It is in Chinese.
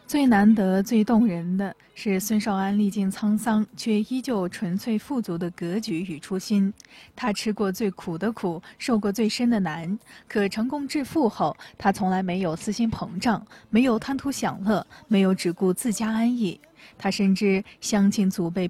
最难得、最动人的是孙少安历尽沧桑，却依旧纯粹富足的格局与初心。他吃过最苦的苦，受过最深的难，可成功致富后，他从来没有私心膨胀，没有贪图享乐，没有只顾自家安逸。他深知乡亲祖辈